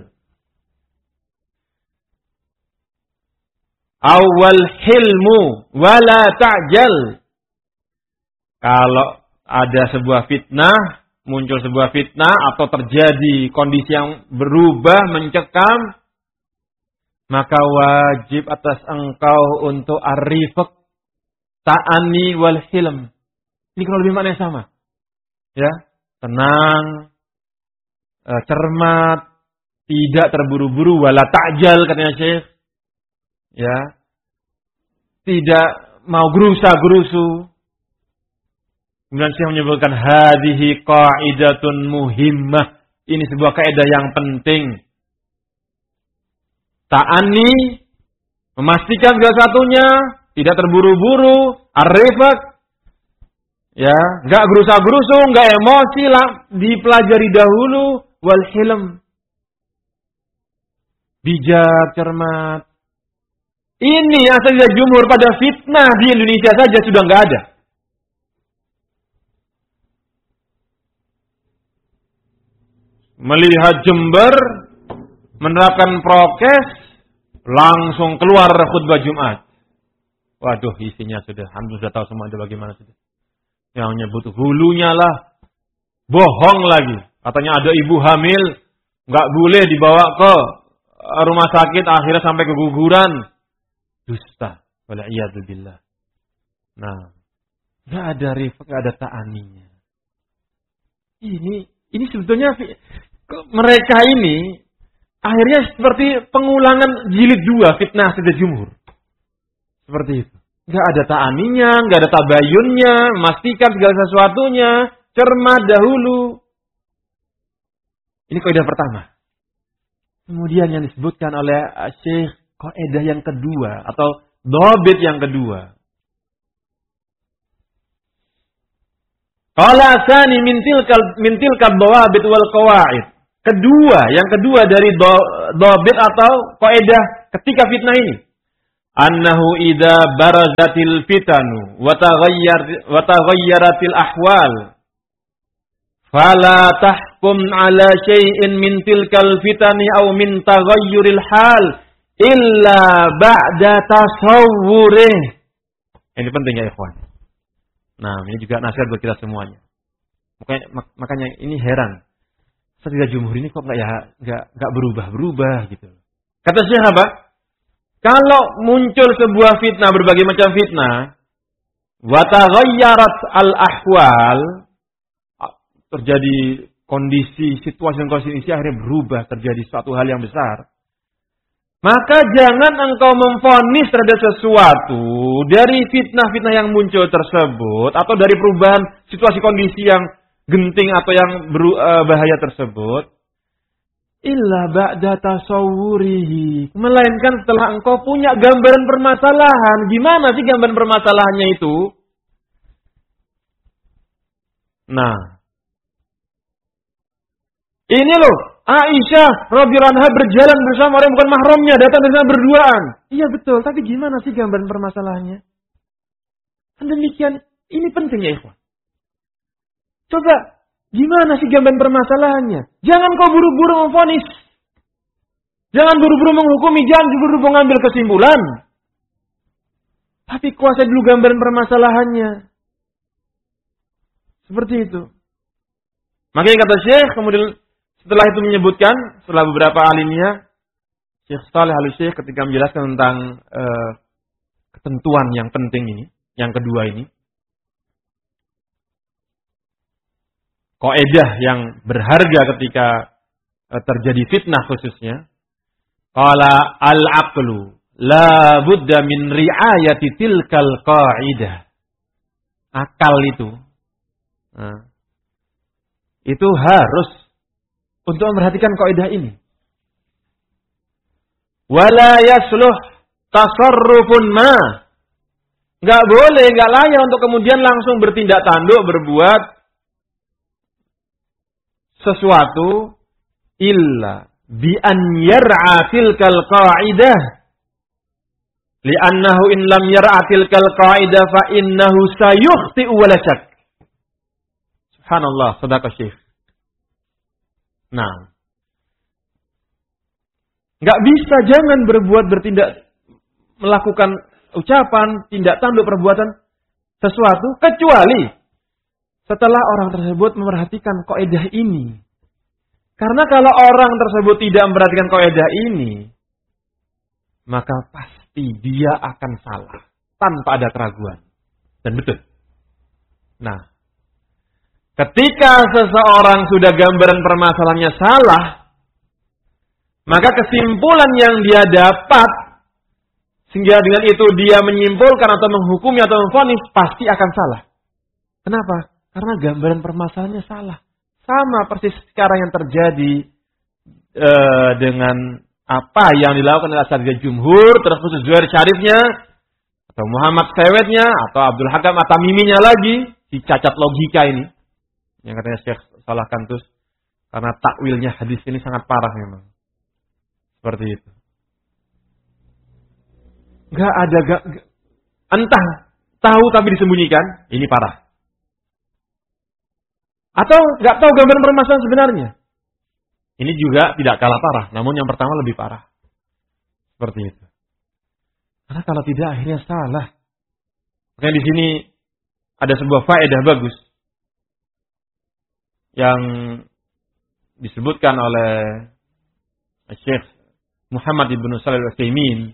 Awal hilmu wala ta'jal. Kalau ada sebuah fitnah, muncul sebuah fitnah atau terjadi kondisi yang berubah, mencekam, maka wajib atas engkau untuk ar-rifq, ta'ani wal hilm. Ini kalau lebih maknanya sama. Ya, tenang, cermat, tidak terburu-buru, wala ta'jal katanya Syekh. Ya, tidak mau gerusa-gerusu. Kemudian Syekh menyebutkan hadhihi qa'idatun muhimmah. Ini sebuah kaidah yang penting. Ta'ani, memastikan segala satunya, tidak terburu-buru, ar-rifq. Ya, enggak gerusa-gerusu, enggak emosi lah, dipelajari dahulu, wal hilm. Bijak, cermat. Ini asatidzah jumhur pada fitnah di Indonesia saja sudah enggak ada. Melihat Jember menerapkan prokes, langsung keluar khutbah Jumat. Waduh, isinya sudah tahu semua itu bagaimana sudah. Yang menyebut hulunya lah, bohong lagi. Katanya ada ibu hamil, nggak boleh dibawa ke rumah sakit, akhirnya sampai keguguran. Dusta, wala'iyadzubillah. Nah, nggak ada rifq, nggak ada ta'aninya. Ini sebetulnya mereka ini akhirnya seperti pengulangan jilid 2 fitnah asatidzah jumhur. Seperti itu. Enggak ada ta'aninya, enggak ada tabayunnya, memastikan segala sesuatunya, cermat dahulu. Ini kaidah pertama. Kemudian yang disebutkan oleh Syekh, kaidah yang kedua atau dhabit yang kedua. Qala tsani min tilkal dawabit wal qawaid. Yang kedua dari dhabit atau kaidah ketika fitnah ini. Annahu idza barazatil fitanu wa taghayyaratil ahwal fala tahkum ala syai'in min tilkal fitani aw min taghayyuril hal illa ba'da tasawwurih. Ini penting ya ikhwan. Nah, ini juga nasihat buat kita semuanya. Makanya ini heran. Setelah jumhur ini kok enggak berubah-berubah gitu. Kata Syekh apa? Kalau muncul sebuah fitnah, berbagai macam fitnah, wa taghayyarat al-ahwal, terjadi kondisi, situasi akhirnya berubah, terjadi suatu hal yang besar. Maka jangan engkau memvonis terhadap sesuatu dari fitnah-fitnah yang muncul tersebut, atau dari perubahan situasi kondisi yang genting atau yang bahaya tersebut, illa ba'da tasawwurihi, melainkan setelah engkau punya gambaran permasalahan. Gimana sih gambaran permasalahannya itu? Nah, ini loh, Aisyah radhiyallahu anha berjalan bersama orang bukan mahramnya, datang dari sana berduaan. Iya betul, tapi gimana sih gambaran permasalahannya? Dan demikian, ini penting ya ikhwan. Coba, gimana sih gambaran permasalahannya? Jangan kau buru-buru memvonis. Jangan buru-buru menghukumi, jangan buru-buru mengambil kesimpulan. Tapi kuasai dulu gambaran permasalahannya. Seperti itu. Makanya kata Syekh, kemudian setelah itu menyebutkan, setelah beberapa alimnya, Syekh Shalih Al-Syekh ketika menjelaskan tentang ketentuan yang penting ini, yang kedua ini, kaidah yang berharga ketika terjadi fitnah khususnya. Qala al-aqlu la budda min ri'ayati tilkal qaidah. Akal itu harus untuk memperhatikan kaidah ini. Wala yasluh tasarrufun ma. Enggak boleh, enggak layak untuk kemudian langsung bertindak tanduk, berbuat sesuatu illa bi an yar'a tilkal qaidah, li'annahu in lam yar'a tilkal qaidah fa innahu sayukhti'u wa la syak. Subhanallah, sedekah Syekh. Nah, enggak bisa, jangan bertindak, melakukan ucapan, tindak tanduk, perbuatan sesuatu kecuali setelah orang tersebut memperhatikan kaidah ini. Karena kalau orang tersebut tidak memperhatikan kaidah ini, maka pasti dia akan salah tanpa ada keraguan. Dan betul. Nah, ketika seseorang sudah gambaran permasalahannya salah, maka kesimpulan yang dia dapat, sehingga dengan itu dia menyimpulkan atau menghukumi atau memvonis, pasti akan salah. Kenapa? Karena gambaran permasalahannya salah. Sama persis sekarang yang terjadi dengan apa yang dilakukan oleh Asatidz Jumhur, terkhusus Zuhair Syarifnya, atau Muhammad Sewetnya, atau Abdul Hakam At-Tamiminya lagi, si cacat logika ini. Yang katanya Syekh Salah Kantus, karena takwilnya hadis ini sangat parah memang. Seperti itu. Entah tahu tapi disembunyikan, ini parah. Atau nggak tahu gambaran permasalahan sebenarnya. Ini juga tidak kalah parah, namun yang pertama lebih parah. Seperti itu. Karena kalau tidak akhirnya salah. Makanya di sini ada sebuah faedah bagus yang disebutkan oleh Syekh Muhammad ibn Shalih Al-Utsaimin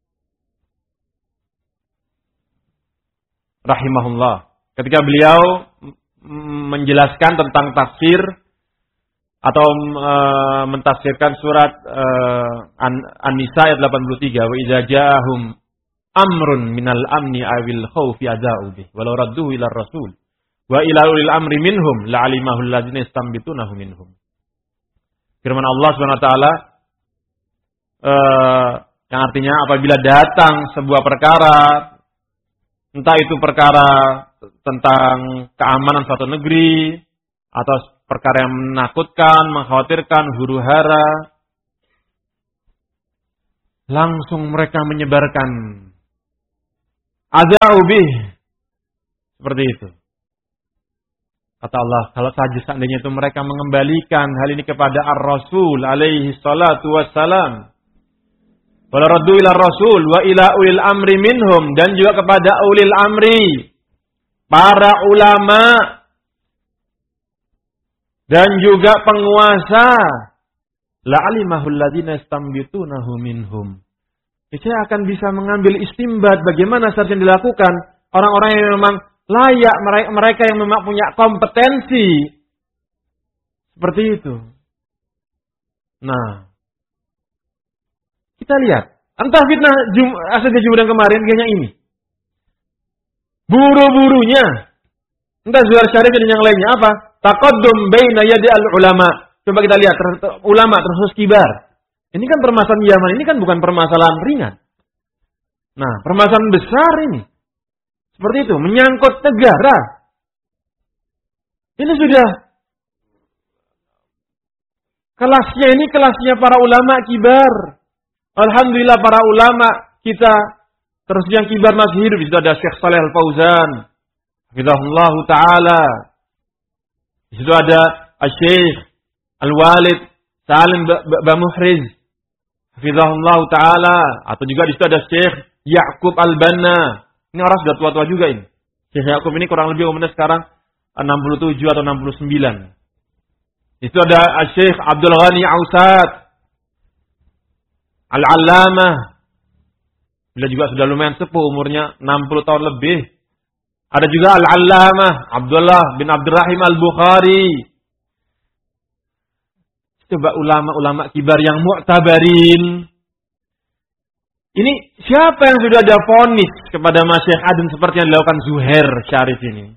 rahimahullah. Ketika beliau menjelaskan tentang tafsir atau mentafsirkan surat An-Nisa ayat 83, wa idza ja'ahum amrun minal amni awil khaufi adza'u bih walau radduhu ila rasul wa ila ulil amri minhum la'alimahu alladzina yastanbitunahu minhum. Firman Allah Subhanahu wa taala yang artinya apabila datang sebuah perkara, entah itu perkara tentang keamanan suatu negeri atau perkara yang menakutkan, mengkhawatirkan, huru-hara, langsung mereka menyebarkan adza'u bih, seperti itu. Kata Allah, kalau saja seandainya itu mereka mengembalikan hal ini kepada Ar-Rasul alaihi salatu wassalam, wala raddu ila Rasul wa ila ulil amri minhum, dan juga kepada ulil amri, para ulama dan juga penguasa, la'alimahul ladzina yastambitunahu minhum. Saya akan bisa mengambil istimbat bagaimana seharusnya dilakukan orang-orang yang memang layak, mereka yang memang punya kompetensi seperti itu. Nah, kita lihat, entah fitnah asal Jumat kemarin kayaknya ini. Buru-burunya, entah Zuhair Syarif dan yang lainnya apa? Taqaddum baina yadi al-ulama. Coba kita lihat, ulama terus kibar. Ini kan permasalahan Yaman, ini kan bukan permasalahan ringan. Nah, permasalahan besar ini. Seperti itu, menyangkut negara. Ini sudah kelasnya, ini kelasnya para ulama kibar. Alhamdulillah para ulama kita terus yang kibar masih hidup. Di situ ada Syekh Shalih Al-Fauzan, hafizahullah taala. Di situ ada Syekh Al-Walid Salim Bamuhriz, hafizahullah taala. Atau juga di situ ada Syekh Ya'qub Al-Banna. Ini orang sudah tua-tua juga ini. Syekh Ya'qub ini kurang lebih umurnya sekarang 67 atau 69. Itu ada Syekh Abdul Ghani Ausat Al-Allamah. Beliau juga sudah lumayan sepuh, umurnya 60 tahun lebih. Ada juga Al-Allamah Abdullah bin Abdurrahim Al-Bukhari. Coba ulama-ulama kibar yang mu'tabarin. Ini siapa yang sudah ada vonis kepada Masyayikh Aden seperti yang dilakukan Zuhair Syarif ini?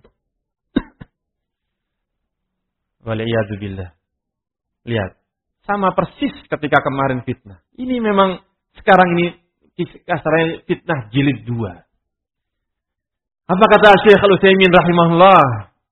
Waliyadzubillah. Lihat, sama persis ketika kemarin fitnah. Ini memang sekarang ini kasarnya fitnah jilid 2. Apa kata Syekh Al-Utsaimin rahimahullah?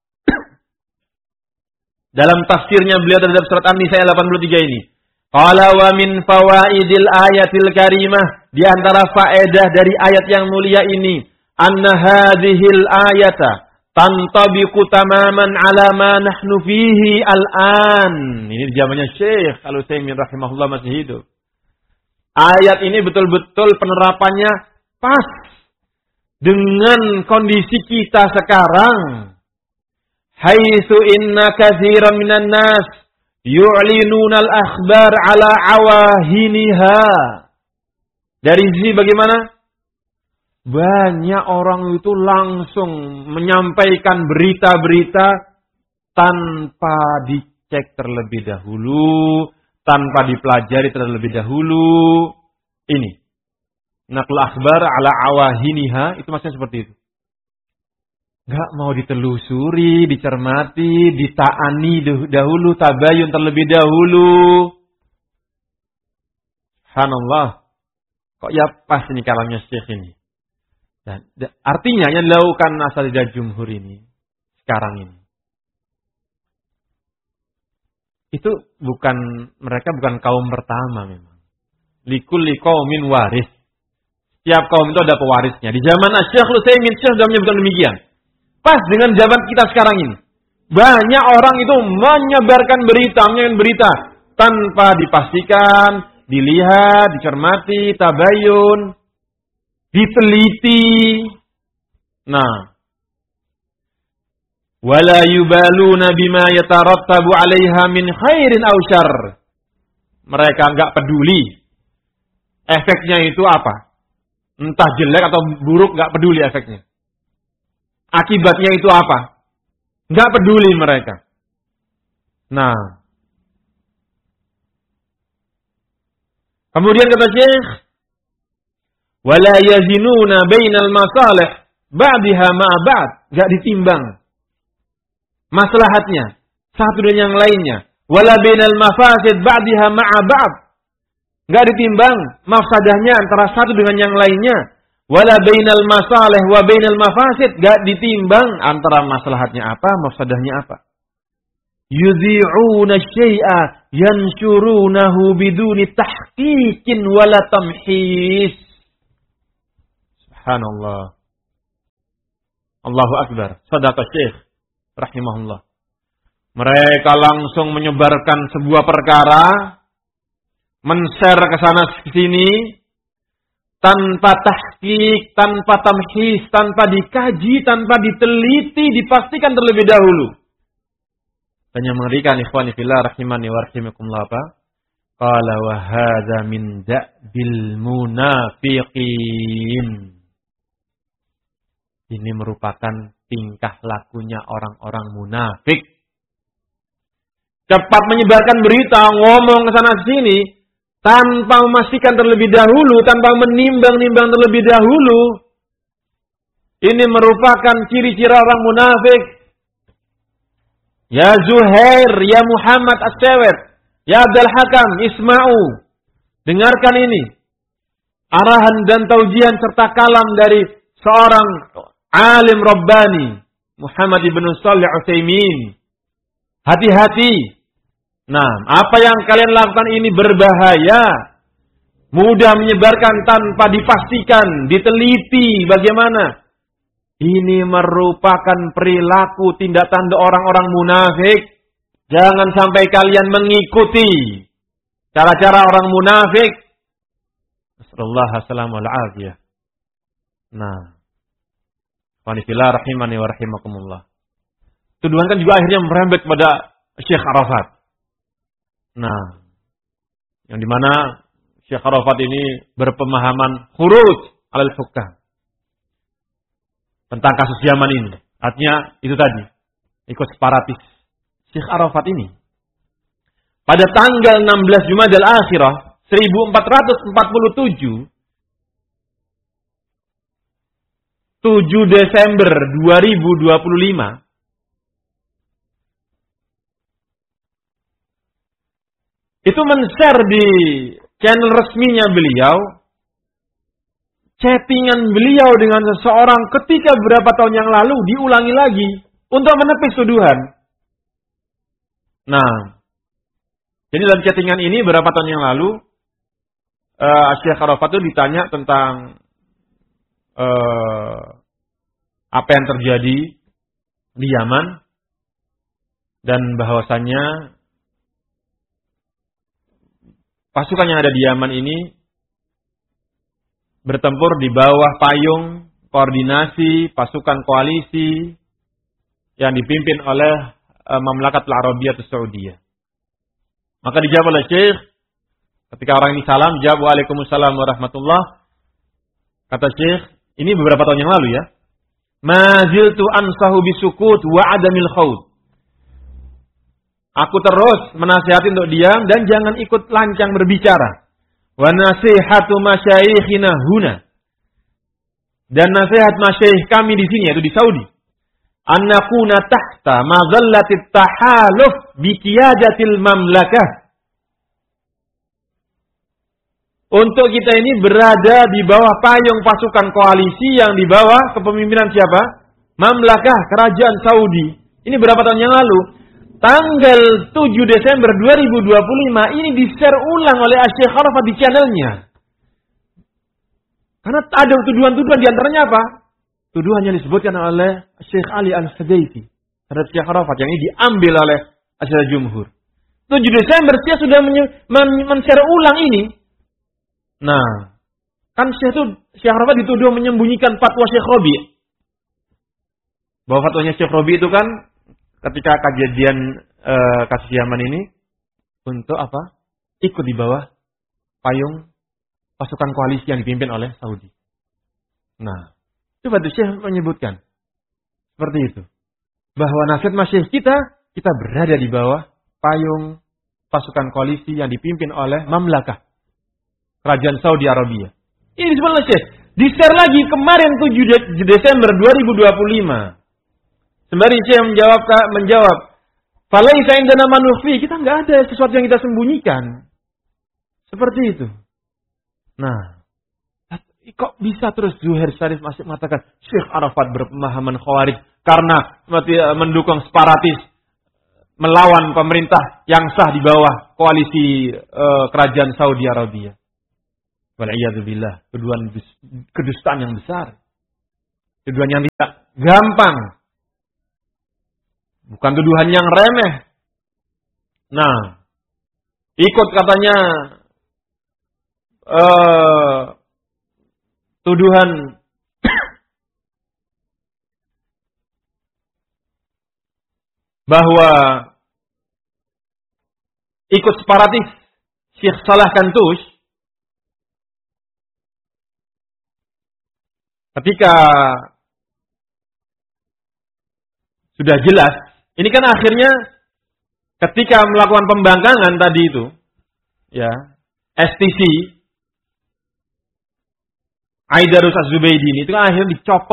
Dalam tafsirnya beliau terhadap surat An-Nisa 83 ini. Qala wa min fawaidil ayatil karimah, di antara faedah dari ayat yang mulia ini, anna hadhil ayata tantabiqu tamaman ala ma nahnu fihi al-an. Ini zamannya Syekh Al-Utsaimin rahimahullah masih hidup. Ayat ini betul-betul penerapannya pas dengan kondisi kita sekarang. Haitsu inna katsiran minan nas yu'linuna al-akhbar ala awahiniha. Dari sisi bagaimana? Banyak orang itu langsung menyampaikan berita-berita tanpa dicek terlebih dahulu, tanpa dipelajari terlebih dahulu. Ini. Naql akhbar ala awahiniha, itu maksudnya seperti itu. Gak mau ditelusuri, dicermati, ditaani dahulu, tabayun terlebih dahulu. Subhanallah. Kok ya pas ini kalamnya Syekh ini. Dan artinya yang dilakukan asatidzah jumhur ini, sekarang ini. Itu mereka bukan kaum pertama memang. Likulli qaumin waris. Setiap kaum itu ada pewarisnya. Di zaman Syekh Al-Utsaimin, Syekh sudah menyebutkan demikian. Pas dengan zaman kita sekarang ini. Banyak orang itu menyebarkan berita tanpa dipastikan, dilihat, dicermati, tabayun, diteliti. Nah, wala yubaluna bima yatarattabu 'alaiha min khairin aw syarr. Mereka enggak peduli efeknya itu apa. Entah jelek atau buruk, enggak peduli efeknya. Akibatnya itu apa? Enggak peduli mereka. Nah. Kemudian kata Syekh, wala yazinuna bainal masalih ba'daha ma'a ba'd. Enggak ditimbang maslahatnya satu dengan yang lainnya. Wala bainal mafasid ba'daha ma'a ba'd. Enggak ditimbang mafsadahnya antara satu dengan yang lainnya. Wala bainal masalih wa bainal mafasid. Gak ditimbang antara maslahatnya apa, mafsadahnya apa. Yudhi'una syai'a yansyurunahu biduni tahqiqin wala tamhis. Subhanallah. Allahu Akbar. Shadaqa Syekh rahimahullah. Mereka langsung menyebarkan sebuah perkara, men-share ke sana ke sini tanpa tahqiq, tanpa tamhis, tanpa dikaji, tanpa diteliti, dipastikan terlebih dahulu. Dan yang mengerikan ikhwani fillah rahimani wa rahimakumullah apa? Qala wa hadza min da'bil munafiqin. Ini merupakan tingkah lakunya orang-orang munafik. Cepat menyebarkan berita, ngomong ke sana sini tanpa memastikan terlebih dahulu, tanpa menimbang-nimbang terlebih dahulu. Ini merupakan ciri-ciri orang munafik. Ya Zuhair, ya Muhammad As-Sawet, ya Abdul Hakam, Isma'u. Dengarkan ini. Arahan dan taujihan serta kalam dari seorang alim Rabbani, Muhammad ibn Shalih Al-Utsaimin. Hati-hati. Nah, apa yang kalian lakukan ini berbahaya. Mudah menyebarkan tanpa dipastikan, diteliti bagaimana. Ini merupakan perilaku tindak tanduk orang-orang munafik. Jangan sampai kalian mengikuti cara-cara orang munafik. Nasallallahu alaihi wasallam. Nah, wanifillah rahimani wa rahimakumullah. Tuduhan kan juga akhirnya merembet kepada Syekh Arafat. Nah, yang dimana Syekh Arafat ini berpemahaman khuruj alal hukam tentang kasus Yaman ini. Artinya itu tadi, ikut separatis. Syekh Arafat ini pada tanggal 16 Jumadil Akhirah 1447, 7 Desember 2025, itu men-share di channel resminya beliau chattingan beliau dengan seseorang ketika beberapa tahun yang lalu diulangi lagi untuk menepis tuduhan. Nah, jadi dalam chattingan ini beberapa tahun yang lalu Syekh Arafat itu ditanya tentang apa yang terjadi di Yaman dan bahwasannya pasukan yang ada di Yaman ini bertempur di bawah payung koordinasi pasukan koalisi yang dipimpin oleh Mamlakatul Arabiyyah Saudiyah. Maka dijawab oleh Syekh, ketika orang ini salam, jawab Waalaikumsalam warahmatullah. Kata Syekh, ini beberapa tahun yang lalu ya. Maziltu ansahu bisukut wa adamil khawd. Aku terus menasihati untuk diam dan jangan ikut lancang berbicara. Wa nasihatu masyayikhina huna. Dan nasihat masyayikh kami di sini, yaitu di Saudi. Annakuna tahta mazallatit tahaluf biqiyadatil mamlakah. Untuk kita ini berada di bawah payung pasukan koalisi yang di bawah kepemimpinan siapa? Mamlakah, kerajaan Saudi. Ini berapa tahun yang lalu? Tanggal 7 Desember 2025 ini di-share ulang oleh Syekh Arafat di channelnya. Karena ada tuduhan-tuduhan di antaranya apa? Tuduhan yang disebutkan oleh Syekh Ali Al-Hudayfi terhadap Syekh Arafat yang ini diambil oleh Asy-Syiah Jumhur. 7 Desember dia sudah men-share ulang ini. Nah, kan Syekh Arafat dituduh menyembunyikan fatwa Syekh Rabi'. Bahwa fatwanya Syekh Rabi' itu kan ketika kejadian kasus Yaman ini untuk apa? Ikut di bawah payung pasukan koalisi yang dipimpin oleh Saudi. Nah, coba Syekh menyebutkan seperti itu. Bahwa nasihat masyayikh kita berada di bawah payung pasukan koalisi yang dipimpin oleh Mamlakah, Kerajaan Saudi Arabia. Ini disebut oleh Syekh. Di-share lagi kemarin 7 Desember 2025. Sembari Syekh menjawab, "Falaisa indana manufi." Kita enggak ada sesuatu yang kita sembunyikan. Seperti itu. Nah, kok bisa terus Zuhair Syarif masih mengatakan Syekh Arafat berpemahaman Khawarij karena mendukung separatis, melawan pemerintah yang sah di bawah koalisi kerajaan Saudi Arabia. Wal'iyadzubillah, kedustaan yang besar. Tuduhan yang tidak gampang. Bukan tuduhan yang remeh. Nah, ikut katanya tuduhan bahwa ikut separatis Syekh Salah Kantush ketika sudah jelas, ini kan akhirnya ketika melakukan pembangkangan tadi itu, ya, STC Aidarus Az-Zubaydi ini itu kan akhirnya dicopot